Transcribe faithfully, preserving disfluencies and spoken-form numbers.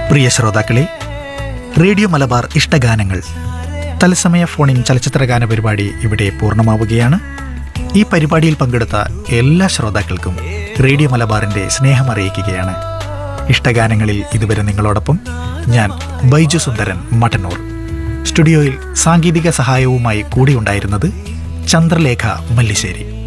പ്രിയ ശ്രോതാക്കളെ, റേഡിയോ മലബാർ ഇഷ്ടഗാനങ്ങൾ തത്സമയ ഫോണിൻ ചലച്ചിത്രഗാന പരിപാടി ഇവിടെ പൂർണ്ണമാവുകയാണ്. ഈ പരിപാടിയിൽ പങ്കെടുത്ത എല്ലാ ശ്രോതാക്കൾക്കും റേഡിയോ മലബാറിൻ്റെ സ്നേഹമറിയിക്കുകയാണ്. ഇഷ്ടഗാനങ്ങളിൽ ഇതുവരെ നിങ്ങളോടൊപ്പം ഞാൻ ബൈജു സുന്ദരൻ മട്ടന്നൂർ. സ്റ്റുഡിയോയിൽ സാങ്കേതിക സഹായവുമായി കൂടിയുണ്ടായിരുന്നത് ചന്ദ്രലേഖ മല്ലിശ്ശേരി.